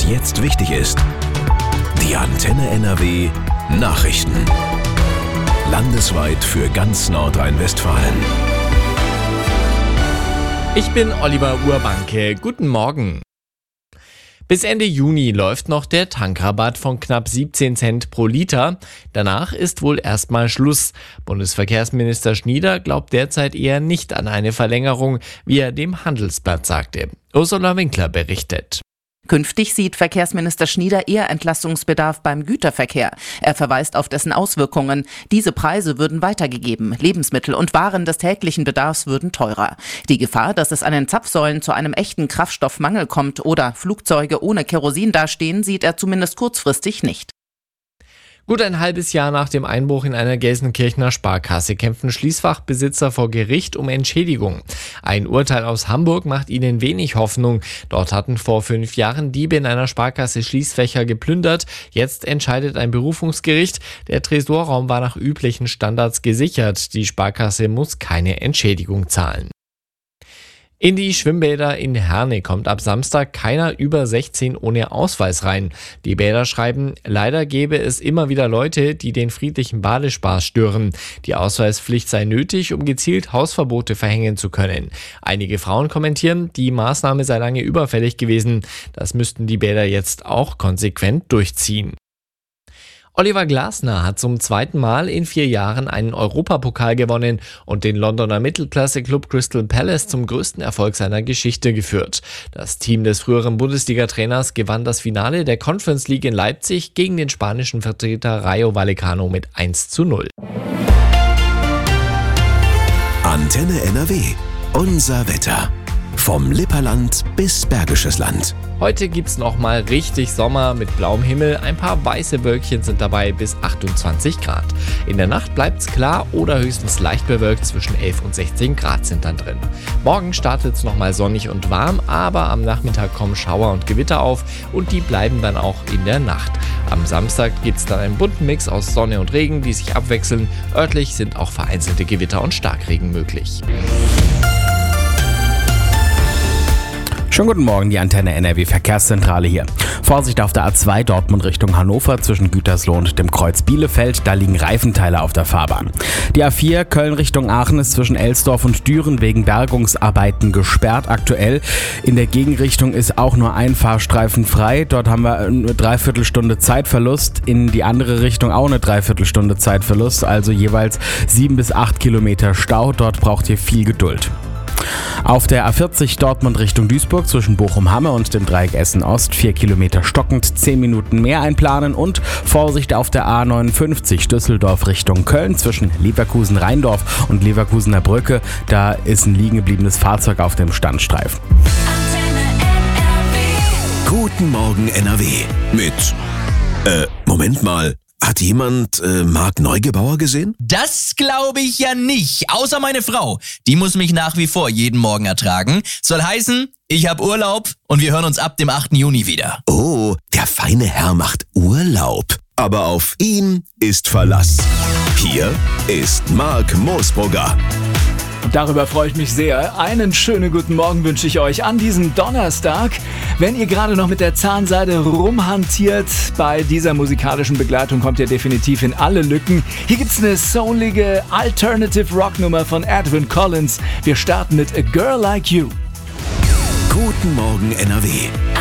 jetzt wichtig ist. Die Antenne NRW Nachrichten. Landesweit für ganz Nordrhein-Westfalen. Ich bin Oliver Urbanke. Guten Morgen. Bis Ende Juni läuft noch der Tankrabatt von knapp 17 Cent pro Liter. Danach ist wohl erstmal Schluss. Bundesverkehrsminister Schnieder glaubt derzeit eher nicht an eine Verlängerung, wie er dem Handelsblatt sagte. Ursula Winkler berichtet. Künftig sieht Verkehrsminister Schnieder eher Entlastungsbedarf beim Güterverkehr. Er verweist auf dessen Auswirkungen. Diese Preise würden weitergegeben. Lebensmittel und Waren des täglichen Bedarfs würden teurer. Die Gefahr, dass es an den Zapfsäulen zu einem echten Kraftstoffmangel kommt oder Flugzeuge ohne Kerosin dastehen, sieht er zumindest kurzfristig nicht. Gut ein halbes Jahr nach dem Einbruch in einer Gelsenkirchener Sparkasse kämpfen Schließfachbesitzer vor Gericht um Entschädigung. Ein Urteil aus Hamburg macht ihnen wenig Hoffnung. Dort hatten vor 5 Jahren Diebe in einer Sparkasse Schließfächer geplündert. Jetzt entscheidet ein Berufungsgericht. Der Tresorraum war nach üblichen Standards gesichert. Die Sparkasse muss keine Entschädigung zahlen. In die Schwimmbäder in Herne kommt ab Samstag keiner über 16 ohne Ausweis rein. Die Bäder schreiben, leider gäbe es immer wieder Leute, die den friedlichen Badespaß stören. Die Ausweispflicht sei nötig, um gezielt Hausverbote verhängen zu können. Einige Frauen kommentieren, die Maßnahme sei lange überfällig gewesen. Das müssten die Bäder jetzt auch konsequent durchziehen. Oliver Glasner hat zum 2. Mal in 4 Jahren einen Europapokal gewonnen und den Londoner Mittelklasse-Club Crystal Palace zum größten Erfolg seiner Geschichte geführt. Das Team des früheren Bundesliga-Trainers gewann das Finale der Conference League in Leipzig gegen den spanischen Vertreter Rayo Vallecano mit 1:0. Antenne NRW. Unser Wetter. Vom Lipperland bis Bergisches Land. Heute gibt's nochmal richtig Sommer mit blauem Himmel. Ein paar weiße Wölkchen sind dabei bis 28 Grad. In der Nacht bleibt's klar oder höchstens leicht bewölkt. Zwischen 11 und 16 Grad sind dann drin. Morgen startet's nochmal sonnig und warm, aber am Nachmittag kommen Schauer und Gewitter auf und die bleiben dann auch in der Nacht. Am Samstag gibt's dann einen bunten Mix aus Sonne und Regen, die sich abwechseln. Örtlich sind auch vereinzelte Gewitter und Starkregen möglich. Schönen guten Morgen, die Antenne NRW Verkehrszentrale hier. Vorsicht auf der A2 Dortmund Richtung Hannover zwischen Gütersloh und dem Kreuz Bielefeld, da liegen Reifenteile auf der Fahrbahn. Die A4 Köln Richtung Aachen ist zwischen Elsdorf und Düren wegen Bergungsarbeiten gesperrt aktuell. In der Gegenrichtung ist auch nur ein Fahrstreifen frei, dort haben wir eine Dreiviertelstunde Zeitverlust, in die andere Richtung auch eine Dreiviertelstunde Zeitverlust, also jeweils 7 bis 8 Kilometer Stau, dort braucht ihr viel Geduld. Auf der A40 Dortmund Richtung Duisburg zwischen Bochum-Hamme und dem Dreieck Essen-Ost 4 Kilometer stockend, 10 Minuten mehr einplanen und Vorsicht auf der A59 Düsseldorf Richtung Köln zwischen Leverkusen-Rheindorf und Leverkusener Brücke. Da ist ein liegen gebliebenes Fahrzeug auf dem Standstreifen. Guten Morgen NRW. Mit, Moment mal. Hat jemand Marc Neugebauer gesehen? Das glaube ich ja nicht, außer meine Frau. Die muss mich nach wie vor jeden Morgen ertragen. Soll heißen, ich habe Urlaub und wir hören uns ab dem 8. Juni wieder. Oh, der feine Herr macht Urlaub. Aber auf ihn ist Verlass. Hier ist Marc Moosbrugger. Darüber freue ich mich sehr. Einen schönen guten Morgen wünsche ich euch an diesem Donnerstag. Wenn ihr gerade noch mit der Zahnseide rumhantiert, bei dieser musikalischen Begleitung kommt ihr definitiv in alle Lücken. Hier gibt's eine soulige Alternative Rock Nummer von Edwyn Collins. Wir starten mit A Girl Like You. Guten Morgen NRW.